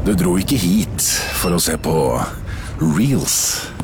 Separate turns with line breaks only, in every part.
Du dro ikke hit for å se på Reels.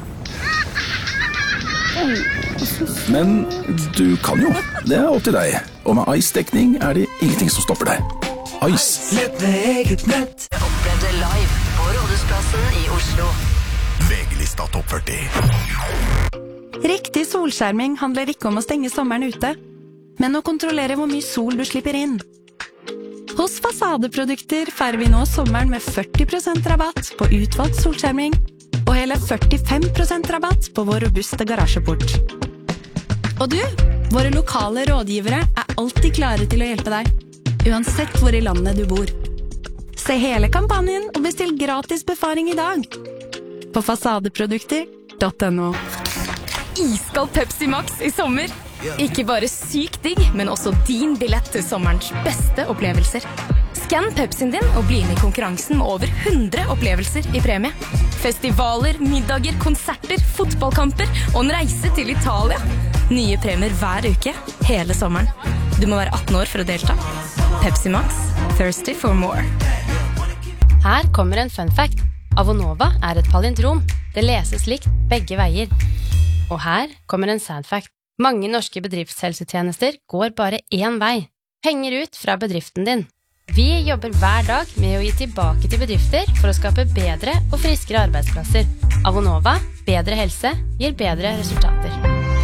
Men du kan jo. Det opp til deg. Og med Ice-dekning det ingenting som stopper deg. Ice.
Nett med eget nett.
Jeg opplevde live på Rådhusplassen i Oslo.
VG-lista topp 40.
Riktig solskjerming handler ikke om å stenge sommeren ute, men å kontrollere hvor mye sol du slipper inn. Hos Fasadeprodukter feirer vi nå sommeren med 40% rabatt på utvalgt solskjerming, og hele 45% rabatt på vår robuste garasjeport. Og du, våre lokale rådgivere alltid klare til å hjelpe deg, uansett hvor i landet du bor. Se hele kampanjen og bestill gratis befaring i dag på fasadeprodukter.no.
Iskald Pepsi Max i sommer. Ikke bare sykt digg, men også din billett til sommerens beste opplevelser. Skann Pepsien din og bli med i konkurransen med over 100 opplevelser i premie. Festivaler, middager, konserter, fotballkamper og en reise til Italia. Nye premier hver uke, hele sommeren. Du må være 18 år for å delta. Pepsi Max, thirsty for more.
Her kommer en fun fact. Avonova et palindrom. Det leses likt begge veier. Og her kommer en sad fact. Mange norske bedriftshelsetjenester går bare én vei. Penger ut fra bedriften din. Vi jobber hver dag med å gi tilbake til bedrifter for å skape bedre og friskere arbeidsplasser. Avonova, bedre helse, gir bedre resultater.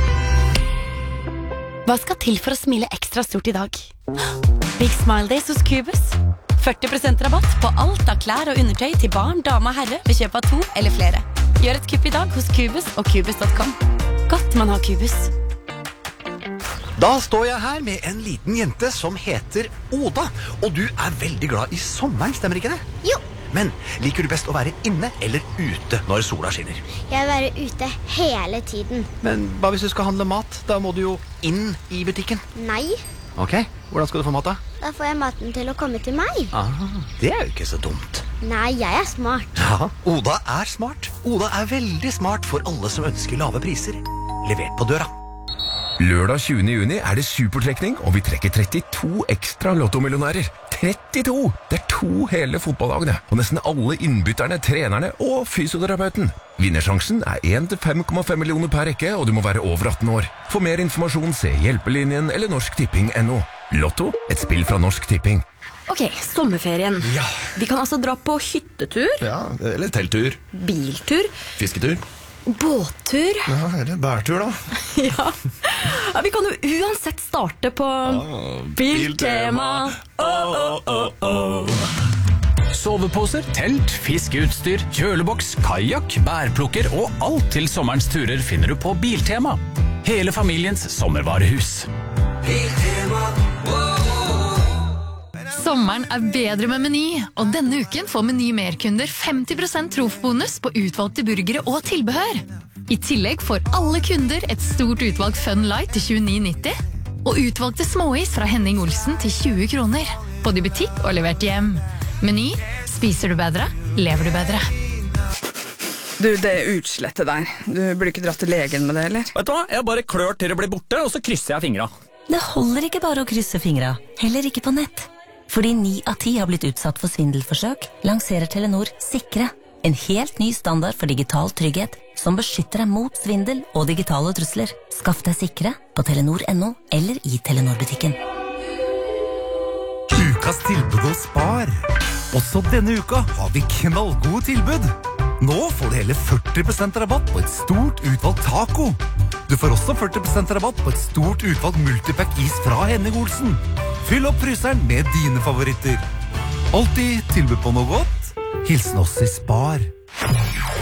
Hva skal til for å smile ekstra stort i dag? Big Smile Days hos Cubus. 40% rabatt på alt av klær og undertøy til barn, dame og herre ved kjøp av 2 eller flere. Gjør et kupp i dag hos Cubus og Cubus.com. Godt man har Cubus.
Da står jeg her med en liten jente som heter Oda. Og du veldig glad i sommeren, stemmer ikke det?
Jo.
Men liker du best å være inne eller ute når sola skinner?
Jeg vil være ute hele tiden.
Men hva hvis du skal handle mat? Da må du jo inn i butikken.
Nei.
Ok, hvordan skal du få mat da?
Da får jeg maten til å komme til meg.
Det jo ikke så dumt.
Nei, jeg smart.
Ja, Oda smart. Oda veldig smart for alle som ønsker lave priser. Levert på døra.
Lørdag 20. juni det supertrekning, og vi trekker 32 ekstra lottomillionærer. 32! Det 2 hele fotballagene, og nesten alle innbytterne, trenerne og fysioterapeuten. Vinnersjansen 1 til 5,5 millioner per rekke, og du må være over 18 år. For mer informasjon, se Hjelpelinjen eller norsktipping.no. Lotto, et spill fra Norsk Tipping.
Ok, sommerferien.
Ja.
Vi kan altså dra på hyttetur.
Ja, eller telttur.
Biltur.
Fisketur.
Båttur.
Ja, eller bærtur da.
Ja, vi kan jo uansett starte på Biltema.
Soveposer, telt, fiskeutstyr, kjøleboks, kajak, bærplukker og alt til sommerens turer finner du på Biltema. Hele familiens sommervarehus.
Biltema.
Sommeren bedre med Meny, og denne uken får Meny Merkunder 50% trofbonus på utvalgte burgere og tilbehør. I tillegg får alle kunder et stort utvalgt Fun Light til 29,90, og utvalgte småis fra Henning Olsen til 20 kroner, både i butikk og levert hjem. Meny, spiser du bedre, lever du bedre.
Du, det utslettet der. Du burde ikke dratt til legen med det, eller?
Vet du hva? Jeg bare klør til det blir borte, og så krysser jeg fingra.
Det holder ikke bare å krysse fingra, heller ikke på nett. Fordi 9 av 10 har blitt utsatt for svindelforsøk, lanserer Telenor Sikre, en helt ny standard for digital trygghet som beskytter deg mot svindel og digitale trusler. Skaff deg Sikre på Telenor.no eller i Telenor-butikken.
Ukas tilbud hos Spar. Også denne uka har vi knallgode tilbud. Nå får du hele 40% rabatt på et stort utvalgt taco. Du får også 40% rabatt på et stort utvalgt multipack is fra Henning Olsen. Fyll opp fryseren med dine favoritter. Alltid tilbud på noe godt. Hilsen oss i Spar.